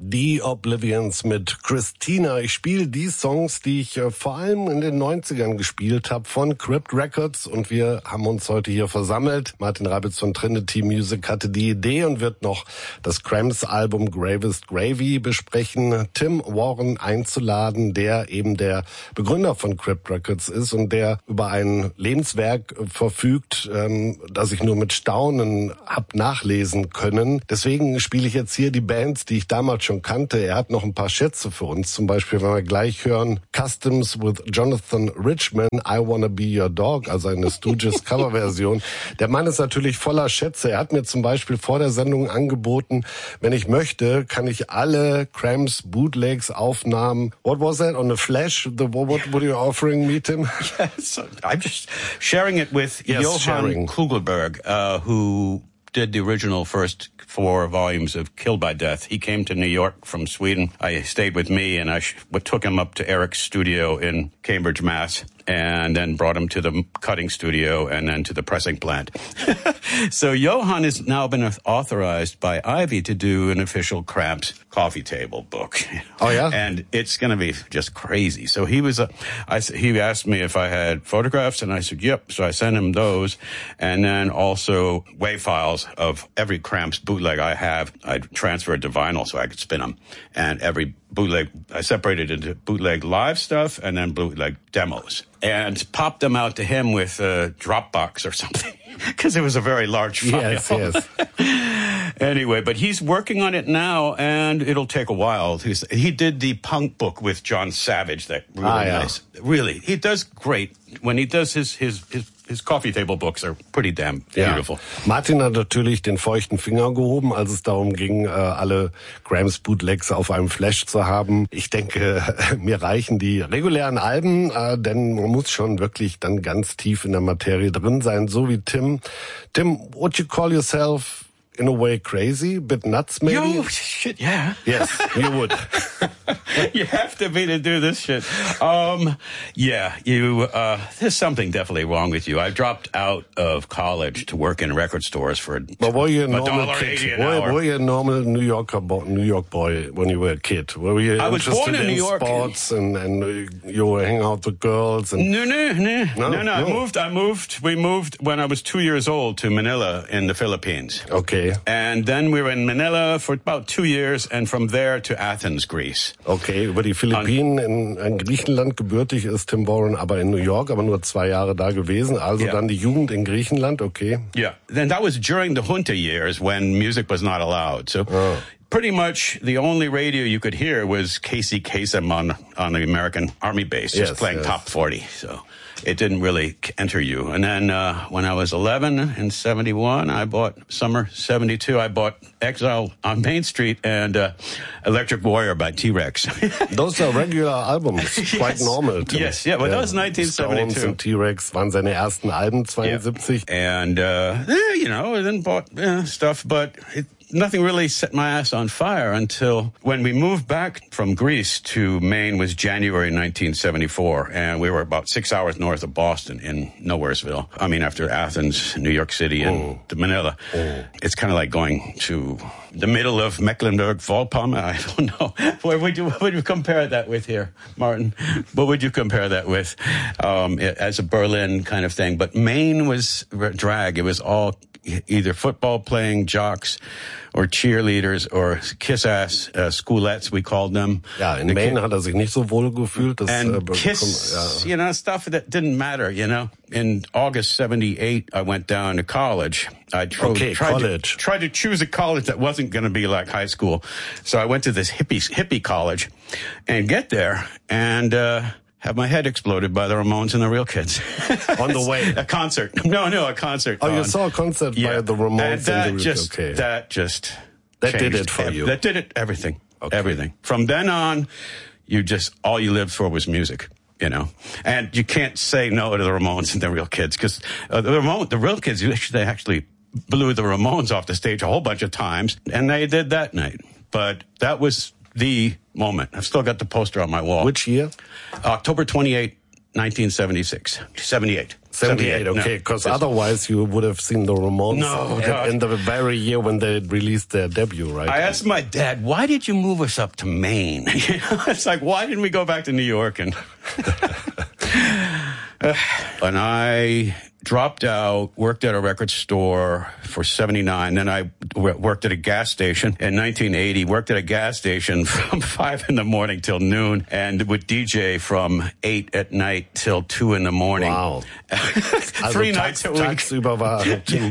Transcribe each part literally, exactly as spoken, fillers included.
Die Oblivions mit Christina. Ich spiele die Songs, die ich äh, vor allem in den neunzigern gespielt habe, von Crypt Records. Und wir haben uns heute hier versammelt. Martin Reibitz von Trinity Music hatte die Idee und wird noch das Cramps-Album Gravest Gravy besprechen. Tim Warren einzuladen, der eben der Begründer von Crypt Records ist und der über ein Lebenswerk äh, verfügt, ähm, das ich nur mit Staunen hab nachlesen können. Deswegen spiele ich jetzt hier die Bands, die ich damals schon kannte. Er hat noch ein paar Schätze für uns. Zum Beispiel, wenn wir gleich hören, Customs with Jonathan Richman, I Wanna Be Your Dog, also eine Stooges Coverversion. Der Mann ist natürlich voller Schätze. Er hat mir zum Beispiel vor der Sendung angeboten, wenn ich möchte, kann ich alle Cramps Bootlegs Aufnahmen. What was that on the Flash? The, what, what were you offering me, Tim? Yes, I'm just sharing it with yes, Johann sharing. Kugelberg, uh, who did the original first four volumes of Killed by Death. He came to New York from Sweden. I stayed with me, and I sh- took him up to Eric's studio in Cambridge, Mass, and then brought him to the cutting studio and then to the pressing plant. So Johann has now been authorized by Ivy to do an official Cramps coffee table book. Oh, yeah? And it's going to be just crazy. So he was, a, I, he asked me if I had photographs, and I said, yep. So I sent him those, and then also WAV files of every Cramps bootleg I have. I transferred to vinyl so I could spin them. And every bootleg, I separated into bootleg live stuff and then bootleg demos, and popped them out to him with a Dropbox or something, because it was a very large file. Yes, yes. Anyway, but he's working on it now, and it'll take a while. He's, he did the punk book with John Savage, that really ah, yeah. nice. Really, he does great. When he does his his his His coffee table books are pretty damn beautiful. Ja. Martin hat natürlich den feuchten Finger gehoben, als es darum ging, alle Cramps Bootlegs auf einem Flash zu haben. Ich denke, mir reichen die regulären Alben, denn man muss schon wirklich dann ganz tief in der Materie drin sein, so wie Tim. Tim, would you call yourself in a way crazy, bit nuts maybe? Yo, shit, yeah. Yes, you would. You have to be to do this shit. Um, yeah, you, uh, there's something definitely wrong with you. I dropped out of college to work in record stores for but were you a, a normal dollar kid? eighty an were, hour. were you a normal New Yorker, bo- New York boy when you were a kid? Were you I was interested born in in New York. sports and, and you were hanging out with girls? And No, no, no, No, no, no. I no. moved, I moved, we moved when I was two years old to Manila in the Philippines. Okay. And then we were in Manila for about two years, and from there to Athens, Greece. Okay, über die Philippinen in, in Griechenland gebürtig ist Tim Warren, aber in New York, aber nur zwei Jahre da gewesen. Also Yeah. dann die Jugend in Griechenland, okay. Yeah. Then that was during the junta years when music was not allowed. So Oh. pretty much the only radio you could hear was Casey Kasem on, on the American Army base, just Yes, playing yes. top forty. So it didn't really enter you. And then uh, when I was eleven in seventy-one, I bought, summer seventy-two, I bought Exile on Main Street and uh, Electric Warrior by T-Rex. Those are regular albums, quite Yes. normal. Tim. Yes, yeah, but that was nineteen seventy-two. Stones und T-Rex waren seine ersten Alben, zweiundsiebzig. And, uh, eh, you know, I then bought eh, stuff, but it, nothing really set my ass on fire until when we moved back from Greece to Maine was January nineteen seventy-four. And we were about six hours north of Boston in Nowheresville. I mean, after Athens, New York City, and Oh. to Manila. Oh. It's kind of like going to the middle of Mecklenburg-Vorpommern. I don't know. What would you, what would you compare that with here, Martin? What would you compare that with um, as a Berlin kind of thing? But Maine was drag. It was all either football playing jocks or cheerleaders or kiss-ass uh, schoolettes, we called them. Ja, in The Maine ki- hat er sich nicht so wohl gefühlt. Das, and äh, bekommt- kiss, ja. you know, stuff that didn't matter, you know. In August seventy-eight, I went down to college. I tro- Okay, tried, college. To, tried to choose a college that wasn't going to be like high school. So I went to this hippie, hippie college and get there and, uh, have my head exploded by the Ramones and the Real Kids. On the way. A concert. No, no, a concert. Oh, you on- saw a concert yeah. by the Ramones and and that the Real just, Kids. Okay. That just That did changed it for ev- you. That did it, everything. Okay. Everything. From then on, you just, all you lived for was music. You know, and you can't say no to the Ramones and the Real Kids because uh, the Ramones, the Real Kids, they actually blew the Ramones off the stage a whole bunch of times, and they did that night. But that was the moment. I've still got the poster on my wall. Which year? October twenty-eighth, nineteen seventy-six. seventy-eight. seventy-eight, okay, because no, otherwise you would have seen the Ramones no, in, in the very year when they released their debut, right? I asked my dad, why did you move us up to Maine? You know, it's like, why didn't we go back to New York? And, and I dropped out, worked at a record store for seventy-nine. Then I w- worked at a gas station in nineteen eighty, worked at a gas station from five in the morning till noon and would D J from eight at night till two in the morning. Wow. Three also nights a week. Tagsüber war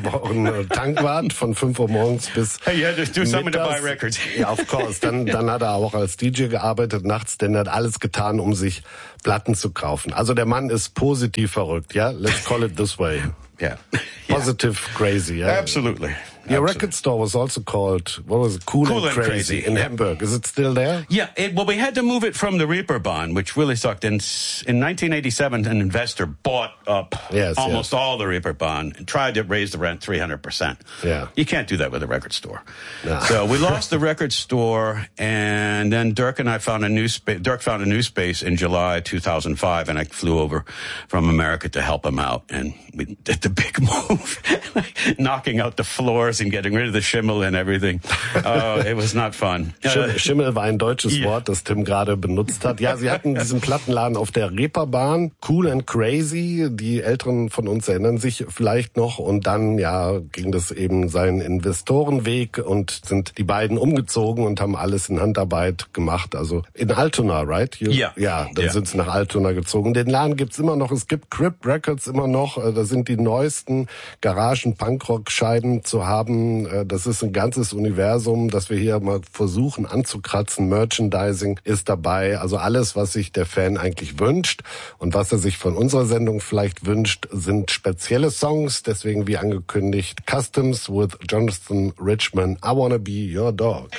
ein Tankwart von fünf Uhr morgens bis Hey, you had to do something mittags. To buy records. Ja, of course. Dann, dann hat er auch als D J gearbeitet nachts, denn er hat alles getan, um sich Platten zu kaufen. Also der Mann ist positiv verrückt, ja? Let's call it this way. Yeah. Positive yeah. Crazy, yeah? Absolutely. Your Absolutely. record store was also called, what was it? Cool, Cool and, and Crazy, Crazy in yeah. Hamburg. Is it still there? Yeah, it, well, we had to move it from the Reeperbahn, which really sucked. In, in nineteen eighty-seven, an investor bought up yes, almost yes. all the Reeperbahn and tried to raise the rent three hundred percent. Yeah. You can't do that with a record store. No. So we lost the record store, and then Dirk and I found a new space. Dirk found a new space in July two thousand five, and I flew over from America to help him out, and we did the big move, knocking out the floors and getting rid of the Schimmel and everything. Uh, it was not fun. Schimmel, Schimmel war ein deutsches yeah. Wort, das Tim gerade benutzt hat. Ja, sie hatten diesen Plattenladen auf der Reeperbahn, Cool and Crazy. Die Älteren von uns erinnern sich vielleicht noch. Und dann, ja, ging das eben seinen Investorenweg und sind die beiden umgezogen und haben alles in Handarbeit gemacht. Also in Altona, right? You, ja. Ja, dann ja. sind sie nach Altona gezogen. Den Laden gibt's immer noch. Es gibt Crypt Records immer noch. Da sind die neuesten Garagen-Punkrock-Scheiben zu haben. Das ist ein ganzes Universum, das wir hier mal versuchen anzukratzen. Merchandising ist dabei. Also alles, was sich der Fan eigentlich wünscht und was er sich von unserer Sendung vielleicht wünscht, sind spezielle Songs. Deswegen, wie angekündigt, Customs with Jonathan Richman. I Wanna Be Your Dog.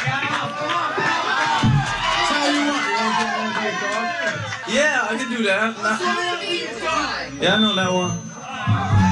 Yeah, I can do that. Yeah, I know that one.